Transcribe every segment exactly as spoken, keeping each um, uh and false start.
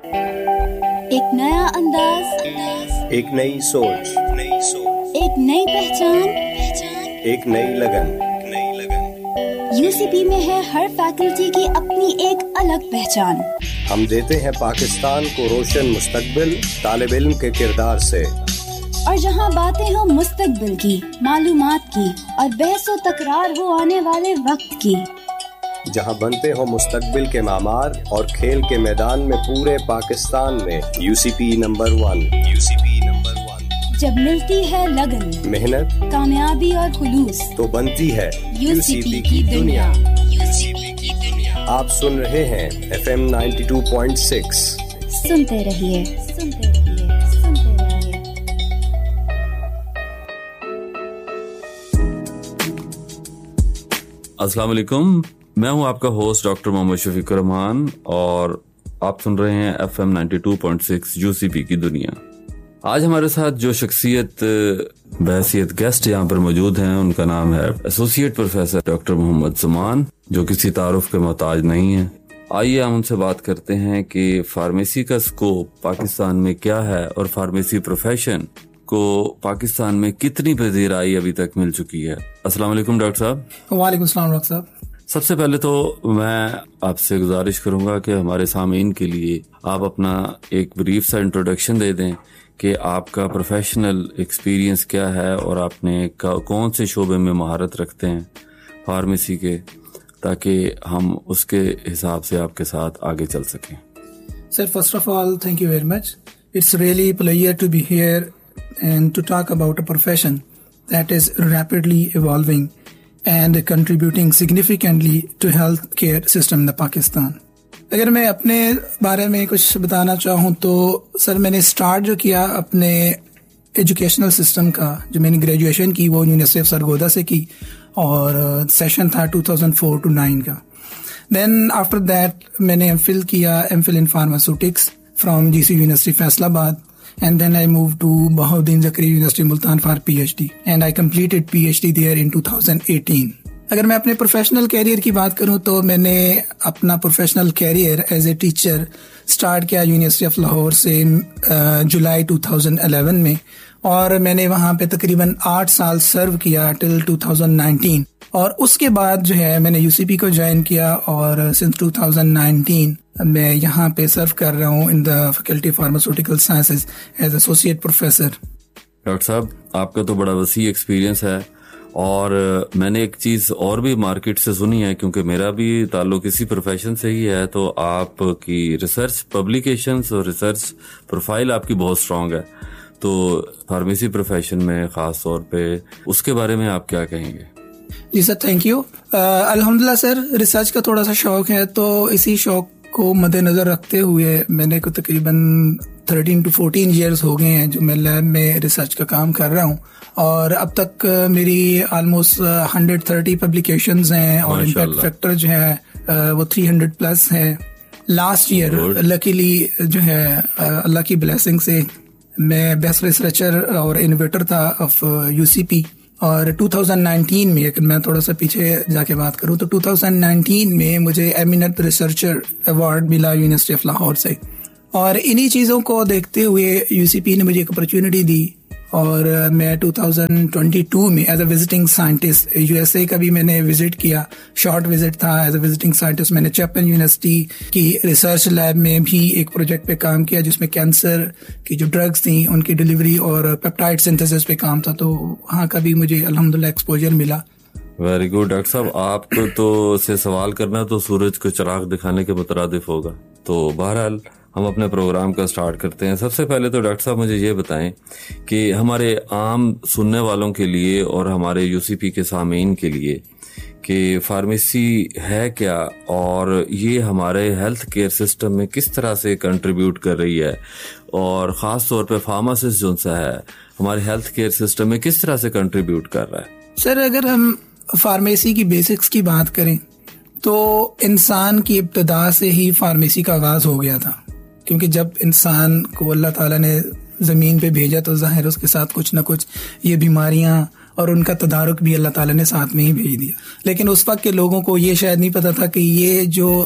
एक नया अंदाज, एक नई सोच, नई सोच, एक नई पहचान, पहचान, एक नई लगन, नई लगन। यूसीपी में है हर फैकल्टी की अपनी एक अलग पहचान। हम देते हैं पाकिस्तान को रोशन मुस्तकबिल तालिब इल्म के किरदार से। और जहां बातें हो मुस्तकबिल की, मालूमात की और बहसो तकरार हो आने वाले वक्त की, जहां बनते हो मुस्तकबिल के मामार और खेल के मैदान में पूरे पाकिस्तान में UCP number one, UCP number one. जब मिलती है लगन, मेहनत, कामयाबी और खुलूस, तो बनती है यूसीपी की दुनिया। यूसीपी की दुनिया। आप सुन रहे हैं F M ninety two point six. सुनते रहिए, सुनते रहिए, सुनते रहिए। अस्सलाम वालेकुम, मैं हूं आपका होस्ट डॉक्टर मोहम्मद शफीकुर रहमान और आप सुन रहे हैं F M ninety two point six UCP की दुनिया। आज हमारे साथ जो शख्सियत बहसियत गेस्ट यहाँ पर मौजूद हैं उनका नाम है एसोसिएट प्रोफेसर डॉक्टर मोहम्मद ज़मान, जो किसी तारुफ के मोहताज नहीं है। आइए हम उनसे बात करते हैं कि फार्मेसी का स्कोप पाकिस्तान में क्या है और फार्मेसी प्रोफेशन को पाकिस्तान में कितनी पजीराई अभी तक मिल चुकी है। अस्सलाम वालेकुम डॉक्टर साहब। वालेकुम सलाम डॉक्टर साहब। सबसे पहले तो मैं आपसे गुजारिश करूंगा कि हमारे सामीन के लिए आप अपना एक ब्रीफ सा इंट्रोडक्शन दे दें कि आपका प्रोफेशनल एक्सपीरियंस क्या है और आपने कौन से शोबे में महारत रखते हैं फार्मेसी के, ताकि हम उसके हिसाब से आपके साथ आगे चल सकें। Sir, first of all thank you very much. It's really pleasure to be here and to talk about a profession that is rapidly evolving and contributing significantly to healthcare system in Pakistan. अगर मैं अपने बारे में कुछ बताना चाहूँ तो sir, मैंने स्टार्ट जो किया अपने एजुकेशनल सिस्टम का, जो मैंने ग्रेजुएशन की वो यूनिवर्सिटी ऑफ सरगोदा से की और सेशन था two thousand four to nine का। देन आफ्टर दैट मैंने एमफिल किया, MPhil in pharmaceutics from GC university Faisalabad. And then I moved to Bahauddin Zakariya University Multan for PhD and I completed PhD there in twenty eighteen. अगर मैं अपने professional career की बात करूं तो मैंने अपना professional career as a teacher start किया यूनिवर्सिटी ऑफ लाहौर से जुलाई टू थाउजेंड इलेवन में और मैंने वहां पे तकरीबन आठ साल सर्व किया टिल टू थाउजेंड नाइनटीन और उसके बाद जो है मैंने यूसीपी को ज्वाइन किया और सिंस टू थाउजेंड नाइनटीन मैं यहाँ पे सर्व कर रहा हूँ in the faculty of pharmaceutical sciences as associate professor. Doctor साहब, आपका तो बड़ा वसी एक्सपीरियंस है और मैंने एक चीज और भी मार्केट से सुनी है, क्योंकि मेरा भी ताल्लुक इसी प्रोफेशन से ही है, तो आपकी रिसर्च पब्लिकेशंस और रिसर्च प्रोफाइल आपकी बहुत स्ट्रांग है, तो फार्मेसी प्रोफेशन में खास तौर पे उसके बारे में आप क्या कहेंगे? जी सर, थैंक यू। अल्हम्दुलिल्लाह सर, रिसर्च का थोड़ा सा शौक है, तो इसी शौक को मद्देनजर रखते हुए मैंने को तकरीबन थर्टीन टू फोर्टीन इयर्स हो गए हैं जो मैं लैब में रिसर्च का काम कर रहा हूँ और अब तक मेरी ऑलमोस्ट हंड्रेड थर्टी पब्लिकेशंस हैं और इम्पैक्ट फैक्टर जो है वो थ्री हंड्रेड प्लस है। लास्ट ईयर लकीली जो है अल्लाह की ब्लेसिंग से मैं बेस्ट रिसर्चर और इनोवेटर था ऑफ यूसीपी और टू थाउजेंड नाइनटीन में, अगर मैं थोड़ा सा पीछे जाके बात करूं तो टू थाउजेंड नाइनटीन में मुझे एमिनेंट रिसर्चर अवार्ड मिला यूनिवर्सिटी ऑफ लाहौर से और इन्हीं चीज़ों को देखते हुए यूसीपी ने मुझे एक अपॉर्चुनिटी दी और मैं टू थाउजेंड ट्वेंटी टू में as a visiting scientist USA का भी मैंने विजिट किया, शॉर्ट विजिट था एज अ विजिटिंग साइंटिस्ट। मैंने चैपमैन यूनिवर्सिटी की रिसर्च लैब में भी एक प्रोजेक्ट पे काम किया जिसमें कैंसर की जो ड्रग्स थी उनकी डिलीवरी और पेप्टाइड सिंथेसिस पे काम था, तो वहाँ का भी मुझे अल्हम्दुलिल्लाह एक्सपोजर मिला। वेरी गुड डॉक्टर साहब, आपको तो से सवाल करना तो सूरज को चिराग दिखाने के मुतरादिफ होगा। तो बहरहाल हम अपने प्रोग्राम का स्टार्ट करते हैं। सबसे पहले तो डॉक्टर साहब मुझे ये बताएं कि हमारे आम सुनने वालों के लिए और हमारे यूसीपी के सामीन के लिए कि फार्मेसी है क्या और ये हमारे हेल्थ केयर सिस्टम में किस तरह से कंट्रीब्यूट कर रही है और ख़ास तौर पे फार्मासिस्ट जो सा है हमारे हेल्थ केयर सिस्टम में किस तरह से कंट्रीब्यूट कर रहा है। सर, अगर हम फार्मेसी की बेसिक्स की बात करें तो इंसान की इब्तदा से ही फार्मेसी का आगाज हो गया था, क्योंकि जब इंसान को अल्लाह ताला ने ज़मीन पे भेजा तो ज़ाहिर उसके साथ कुछ ना कुछ ये बीमारियां और उनका तदारुक भी अल्लाह ताला ने साथ में ही भेज दिया। लेकिन उस वक्त के लोगों को ये शायद नहीं पता था कि ये जो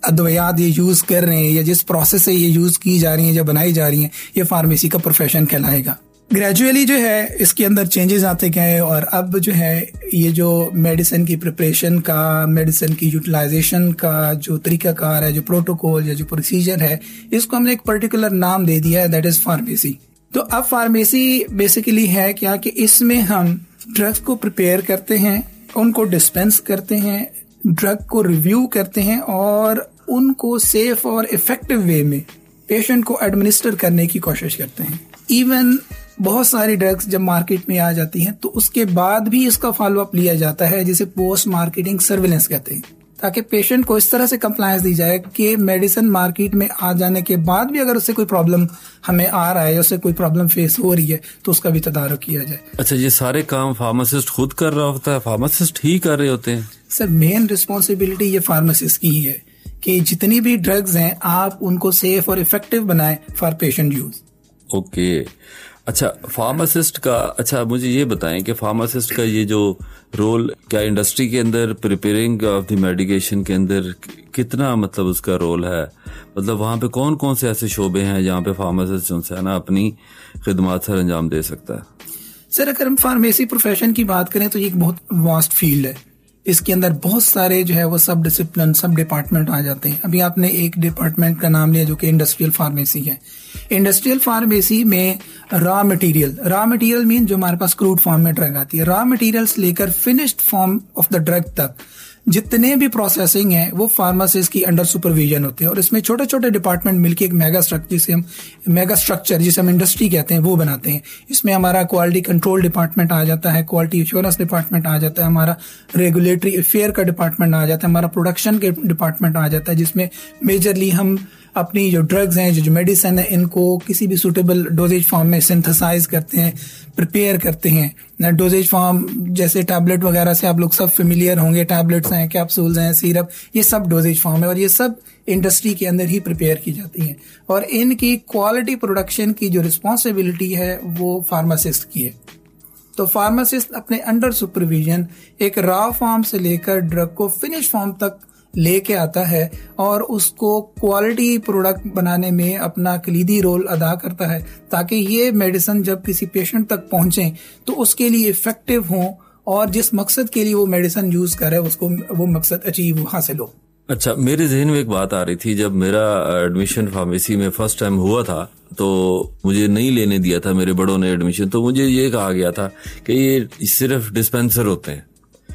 अद्वयात ये यूज कर रहे हैं या जिस प्रोसेस से ये यूज की जा रही हैं या बनाई जा रही हैं, ये फार्मेसी का प्रोफेशन कहलाएगा। ग्रेजुअली जो है इसके अंदर चेंजेस आते गए और अब जो है ये जो मेडिसिन की प्रिपरेशन का, मेडिसिन की यूटिलाइजेशन का जो तरीकाकार है, जो प्रोटोकॉल या जो प्रोसीजर है, इसको हमने एक पर्टिकुलर नाम दे दिया है, दैट इज फार्मेसी। तो अब फार्मेसी बेसिकली है क्या कि इसमें हम ड्रग्स को प्रिपेयर करते हैं, उनको डिस्पेंस करते हैं, ड्रग को रिव्यू करते हैं और उनको सेफ और इफेक्टिव वे में पेशेंट को एडमिनिस्टर करने की कोशिश करते हैं। इवन बहुत सारी ड्रग्स जब मार्केट में आ जाती हैं तो उसके बाद भी इसका फॉलो अप लिया जाता है, जिसे पोस्ट मार्केटिंग सर्विलेंस कहते हैं, ताकि पेशेंट को इस तरह से कंप्लायंस दी जाए कि मेडिसिन मार्केट में आ जाने के बाद भी अगर उससे कोई प्रॉब्लम हमें आ रहा है या उससे कोई प्रॉब्लम फेस हो रही है तो उसका भी तदारुक किया जाए। अच्छा, ये सारे काम फार्मासिस्ट खुद कर रहा होता है, फार्मासिस्ट ही कर रहे होते हैं? सर, मेन रिस्पॉन्सिबिलिटी ये फार्मासिस्ट की ही है कि जितनी भी ड्रग्स हैं आप उनको सेफ और इफेक्टिव बनाएं फॉर पेशेंट यूज। ओके, अच्छा, फार्मासिस्ट का, अच्छा मुझे ये बताएं कि फार्मासिस्ट का ये जो रोल क्या इंडस्ट्री के अंदर प्रिपेयरिंग ऑफ द मेडिकेशन के अंदर कितना मतलब उसका रोल है? मतलब वहाँ पे कौन कौन से ऐसे शोबे हैं जहाँ पे फार्मासिस्ट जो है ना अपनी खिदमत सर अंजाम दे सकता है? सर, अगर हम फार्मेसी प्रोफेशन की बात करें तो ये एक बहुत वास्ट फील्ड है। इसके अंदर बहुत सारे जो है वो सब डिसिप्लिन, सब डिपार्टमेंट आ जाते हैं। अभी आपने एक डिपार्टमेंट का नाम लिया जो कि इंडस्ट्रियल फार्मेसी है। इंडस्ट्रियल फार्मेसी में raw material, raw material mean जो हमारे पास क्रूड फॉर्म में ड्रग आती है, रॉ मटेरियल्स लेकर finished form of the drug तक जितने भी प्रोसेसिंग है वो फार्मासिस्ट की अंडर सुपरविजन होते हैं। और इसमें छोटे छोटे डिपार्टमेंट मिलकर एक मेगा स्ट्रक्चर जिसे हम मेगा स्ट्रक्चर जिसे हम इंडस्ट्री कहते हैं वो बनाते हैं। इसमें हमारा क्वालिटी कंट्रोल डिपार्टमेंट आ जाता है, क्वालिटी एश्योरेंस डिपार्टमेंट आ जाता है, हमारा रेगुलेटरी अफेयर का डिपार्टमेंट आ जाता है, हमारा प्रोडक्शन के डिपार्टमेंट आ जाता है, जिसमें मेजरली हम अपनी जो ड्रग्स हैं, जो जो मेडिसिन है, इनको किसी भी सूटेबल डोजेज फॉर्म में सिंथेसाइज करते हैं, प्रिपेयर करते हैं। डोजेज फॉर्म जैसे टैबलेट वगैरह से आप लोग सब फेमिलियर होंगे, टैबलेट्स हैं, कैप्सूल्स हैं, सिरप, ये सब डोजेज फॉर्म है और ये सब इंडस्ट्री के अंदर ही प्रिपेयर की जाती हैं। और इनकी क्वालिटी प्रोडक्शन की जो रिस्पॉन्सिबिलिटी है वो फार्मासिस्ट की है। तो फार्मासिस्ट अपने अंडर सुपरविजन एक रॉ फॉर्म से लेकर ड्रग को फिनिश फॉर्म तक लेके आता है और उसको क्वालिटी प्रोडक्ट बनाने में अपना कलीदी रोल अदा करता है, ताकि ये मेडिसिन जब किसी पेशेंट तक पहुंचे तो उसके लिए इफेक्टिव हो और जिस मकसद के लिए वो मेडिसिन यूज करे उसको वो मकसद अचीव हासिल हो। अच्छा, मेरे जहन में एक बात आ रही थी, जब मेरा एडमिशन फार्मेसी में फर्स्ट टाइम हुआ था तो मुझे नहीं लेने दिया था मेरे बड़ों ने एडमिशन, तो मुझे ये कहा गया था कि ये सिर्फ डिस्पेंसर होते हैं।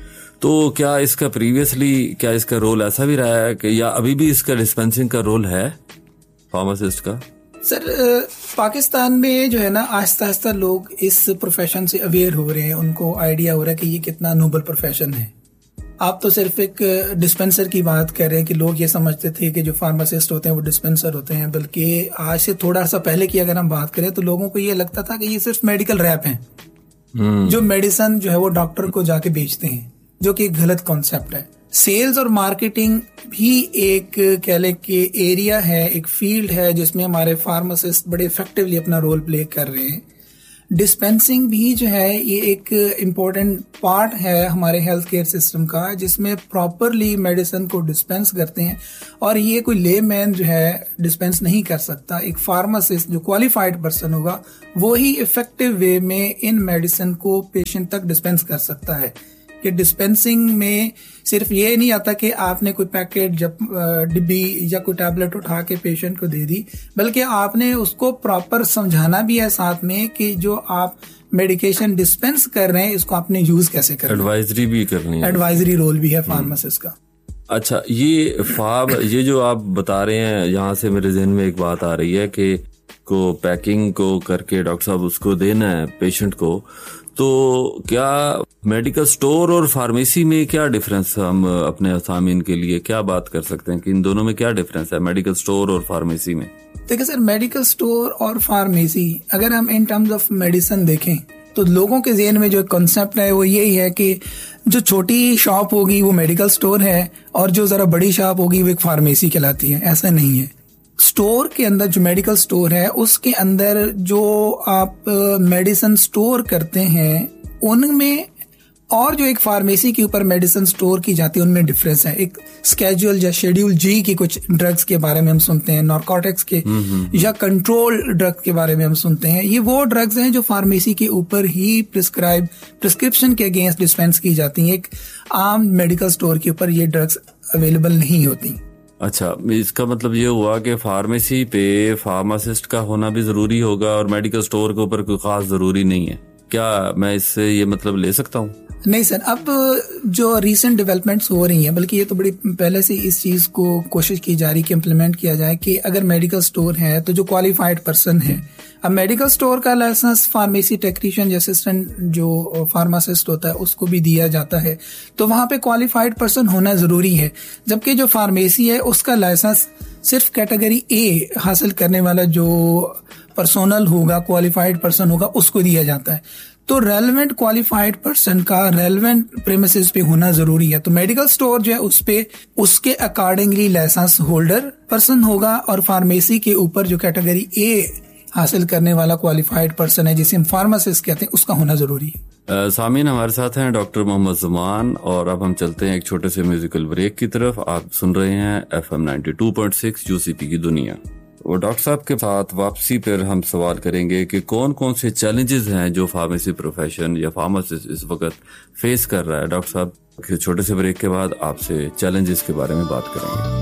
तो क्या इसका प्रीवियसली क्या इसका रोल ऐसा भी रहा है कि या अभी भी इसका डिस्पेंसिंग का रोल है फार्मासिस्ट का? सर, पाकिस्तान में जो है ना आहिस्ता आहिस्ता लोग इस प्रोफेशन से अवेयर हो रहे हैं, उनको आइडिया हो रहा है कि ये कितना नोबल प्रोफेशन है। आप तो सिर्फ एक डिस्पेंसर की बात कर रहे हैं कि लोग ये समझते थे कि जो फार्मासिस्ट होते हैं वो डिस्पेंसर होते हैं, बल्कि आज से थोड़ा सा पहले की अगर हम बात करें तो लोगों को ये लगता था कि ये सिर्फ मेडिकल रैप हैं, जो मेडिसिन जो है वो डॉक्टर को जाके बेचते हैं, जो कि एक गलत कॉन्सेप्ट है। सेल्स और मार्केटिंग भी एक कह ले कि एरिया है, एक फील्ड है जिसमें हमारे फार्मासिस्ट बड़े इफेक्टिवली अपना रोल प्ले कर रहे हैं। डिस्पेंसिंग भी जो है ये एक इम्पोर्टेंट पार्ट है हमारे हेल्थ केयर सिस्टम का, जिसमें प्रॉपरली मेडिसिन को डिस्पेंस करते हैं और ये कोई लेमैन जो है डिस्पेंस नहीं कर सकता। एक फार्मासिस्ट जो क्वालिफाइड पर्सन होगा वो ही इफेक्टिव वे में इन मेडिसिन को पेशेंट तक डिस्पेंस कर सकता है। कि डिस्पेंसिंग में सिर्फ ये नहीं आता कि आपने कोई पैकेट जब डिब्बी या कोई टैबलेट उठा के पेशेंट को दे दी, बल्कि आपने उसको प्रॉपर समझाना भी है साथ में कि जो आप मेडिकेशन डिस्पेंस कर रहे हैं इसको आपने यूज कैसे करना है। एडवाइजरी भी करनी है, एडवाइजरी रोल भी है फार्मासिस्ट का। अच्छा, ये फार्म ये जो आप बता रहे हैं, यहाँ से मेरे जहन में एक बात आ रही है कि को पैकिंग को करके डॉक्टर साहब उसको देना है पेशेंट को, तो क्या मेडिकल स्टोर और फार्मेसी में क्या डिफरेंस, हम अपने असामीन के लिए क्या बात कर सकते हैं कि इन दोनों में क्या डिफरेंस है मेडिकल स्टोर और फार्मेसी में? देखिए सर, मेडिकल स्टोर और फार्मेसी अगर हम इन टर्म्स ऑफ मेडिसिन देखें तो लोगों के ज़हन में जो कॉन्सेप्ट है वो यही है कि जो छोटी शॉप होगी वो मेडिकल स्टोर है और जो जरा बड़ी शॉप होगी वो एक फार्मेसी कहलाती है। ऐसा नहीं है। स्टोर के अंदर जो मेडिकल स्टोर है उसके अंदर जो आप मेडिसिन स्टोर करते हैं उनमें और जो एक फार्मेसी के ऊपर मेडिसिन स्टोर की जाती है उनमें डिफरेंस है। एक स्केड्यूल या शेड्यूल जी की कुछ ड्रग्स के बारे में हम सुनते हैं, नारकोटिक्स के या कंट्रोल ड्रग के बारे में हम सुनते हैं। ये वो ड्रग्स हैं जो फार्मेसी के ऊपर ही प्रिस्क्राइब प्रिस्क्रिप्शन के अगेंस्ट डिस्पेंस की जाती हैं। एक आम मेडिकल स्टोर के ऊपर ये ड्रग्स अवेलेबल नहीं होती। अच्छा, इसका मतलब ये हुआ कि फार्मेसी पे फार्मासिस्ट का होना भी जरूरी होगा और मेडिकल स्टोर के ऊपर कोई खास जरूरी नहीं है। क्या मैं इससे ये मतलब ले सकता हूँ? नहीं सर, अब जो रीसेंट डेवलपमेंट्स हो रही हैं, बल्कि ये तो बड़ी पहले से इस चीज को कोशिश की जा रही कि इम्प्लीमेंट किया जाए कि अगर मेडिकल स्टोर है तो जो क्वालिफाइड पर्सन है, अब मेडिकल स्टोर का लाइसेंस फार्मेसी टेक्नीशियन या असिस्टेंट जो फार्मासिस्ट होता है उसको भी दिया जाता है, तो वहां पे क्वालिफाइड पर्सन होना जरूरी है। जबकि जो फार्मेसी है उसका लाइसेंस सिर्फ कैटेगरी ए हासिल करने वाला जो पर्सोनल होगा, क्वालिफाइड पर्सन होगा, उसको दिया जाता है। तो रेलेवेंट क्वालिफाइड पर्सन का रेलेवेंट प्रेमिसेस पे होना जरूरी है। तो मेडिकल स्टोर जो है उस पे उसके अकॉर्डिंगली लाइसेंस होल्डर पर्सन होगा और फार्मेसी के ऊपर जो कैटेगरी ए हासिल करने वाला क्वालिफाइड पर्सन है जिसे हम फार्मासिस्ट कहते हैं उसका होना जरूरी है। सामीन, हमारे साथ हैं डॉक्टर मोहम्मद ज़मान और अब हम चलते हैं एक छोटे से म्यूजिकल ब्रेक की तरफ। आप सुन रहे हैं F M ninety two point six UCP की दुनिया। और डॉक्टर साहब के साथ वापसी पर हम सवाल करेंगे कि कौन कौन से चैलेंजेस हैं जो फार्मेसी प्रोफेशन या फार्मासिस्ट इस वक्त फेस कर रहा है। डॉक्टर साहब, छोटे से ब्रेक के बाद आपसे चैलेंजेस के बारे में बात करेंगे।